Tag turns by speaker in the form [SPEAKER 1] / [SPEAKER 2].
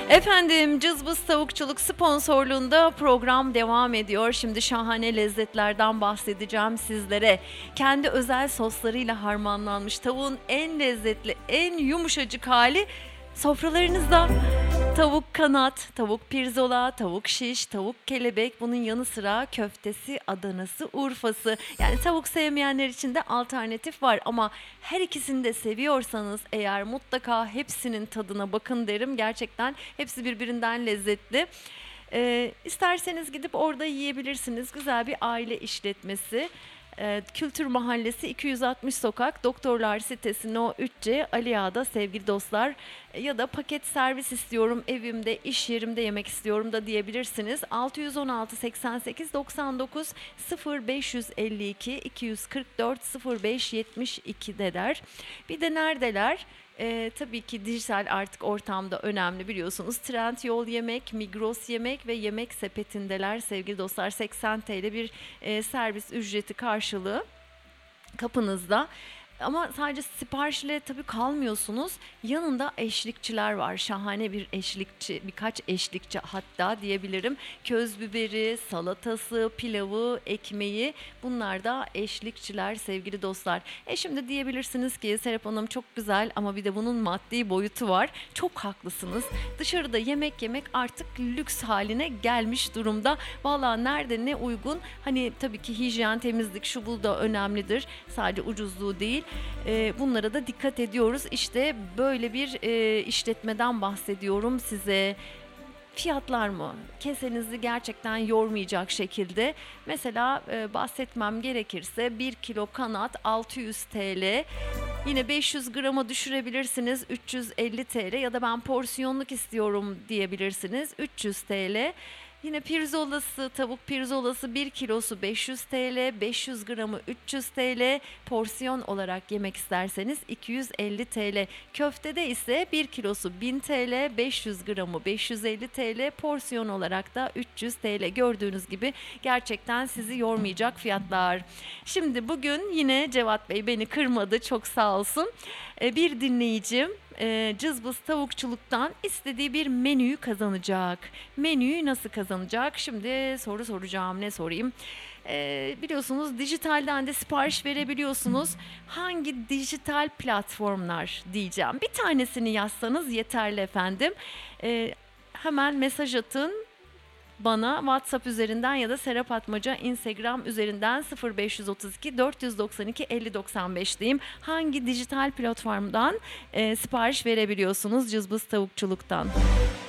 [SPEAKER 1] Efendim, Cızbız Tavukçuluk sponsorluğunda program devam ediyor. Şimdi şahane lezzetlerden bahsedeceğim sizlere. Kendi özel soslarıyla harmanlanmış tavuğun en lezzetli, en yumuşacık hali sofralarınızda. Tavuk kanat, tavuk pirzola, tavuk şiş, tavuk kelebek, bunun yanı sıra köftesi, Adanası, Urfası. Yani tavuk sevmeyenler için de alternatif var ama her ikisini de seviyorsanız eğer mutlaka hepsinin tadına bakın derim. Gerçekten hepsi birbirinden lezzetli. İsterseniz gidip orada yiyebilirsiniz. Güzel bir aile işletmesi. Kültür Mahallesi 260 Sokak, Doktorlar Sitesi No 3C, Ali Ağa'da sevgili dostlar. Ya da paket servis istiyorum, evimde, iş yerimde yemek istiyorum da diyebilirsiniz. 616 88 99 0552 244 05 72'deler. Bir de neredeler? Tabii ki dijital artık ortamda önemli, biliyorsunuz. Trendyol Yemek, Migros Yemek ve Yemek Sepeti'ndeler sevgili dostlar. 80 TL bir servis ücreti karşılığı kapınızda. Ama sadece siparişle tabii kalmıyorsunuz. Yanında eşlikçiler var. Şahane bir eşlikçi, birkaç eşlikçi hatta diyebilirim. Köz biberi, salatası, pilavı, ekmeği, bunlar da eşlikçiler sevgili dostlar. Şimdi diyebilirsiniz ki Serap Hanım çok güzel ama bir de bunun maddi boyutu var. Çok haklısınız. Dışarıda yemek yemek artık lüks haline gelmiş durumda. Vallahi nerede ne uygun. Hani tabii ki hijyen, temizlik, şu bu da önemlidir. Sadece ucuzluğu değil. Bunlara da dikkat ediyoruz. İşte böyle bir işletmeden bahsediyorum size. Fiyatlar mı? Kesenizi gerçekten yormayacak şekilde. Mesela bahsetmem gerekirse 1 kilo kanat 600 TL. Yine 500 grama düşürebilirsiniz 350 TL ya da ben porsiyonluk istiyorum diyebilirsiniz 300 TL. Yine pirzolası, tavuk pirzolası 1 kilosu 500 TL, 500 gramı 300 TL, porsiyon olarak yemek isterseniz 250 TL. Köftede ise 1 kilosu 1000 TL, 500 gramı 550 TL, porsiyon olarak da 300 TL. Gördüğünüz gibi gerçekten sizi yormayacak fiyatlar. Şimdi bugün yine Cevat Bey beni kırmadı, çok sağ olsun. Bir dinleyicim Cızbız Tavukçuluk'tan istediği bir menüyü kazanacak. Menüyü nasıl kazanacak? Şimdi soru soracağım. Ne sorayım? Biliyorsunuz dijitalden de sipariş verebiliyorsunuz. Hangi dijital platformlar diyeceğim. Bir tanesini yazsanız yeterli efendim. Hemen mesaj atın bana WhatsApp üzerinden ya da Serap Atmaca Instagram üzerinden 0532 492 5095 diyeyim. Hangi dijital platformdan sipariş verebiliyorsunuz Cızbız Tavukçuluk'tan?